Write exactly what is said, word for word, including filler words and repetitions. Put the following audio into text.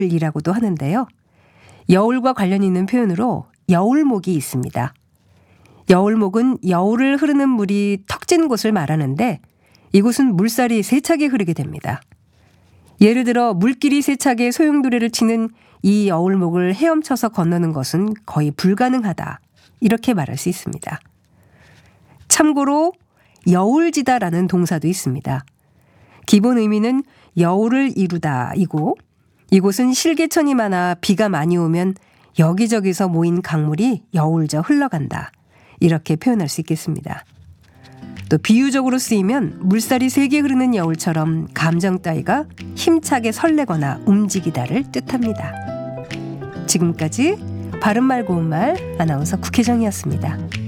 여울이라고도 하는데요. 여울과 관련 있는 표현으로 여울목이 있습니다. 여울목은 여울을 흐르는 물이 턱진 곳을 말하는데 이곳은 물살이 세차게 흐르게 됩니다. 예를 들어 물길이 세차게 소용돌이를 치는 이 여울목을 헤엄쳐서 건너는 것은 거의 불가능하다. 이렇게 말할 수 있습니다. 참고로 여울지다라는 동사도 있습니다. 기본 의미는 여울을 이루다 이고 이곳은 실개천이 많아 비가 많이 오면 여기저기서 모인 강물이 여울져 흘러간다. 이렇게 표현할 수 있겠습니다. 또 비유적으로 쓰이면 물살이 세게 흐르는 여울처럼 감정 따위가 힘차게 설레거나 움직이다를 뜻합니다. 지금까지 바른말 고운말 아나운서 국혜정이었습니다.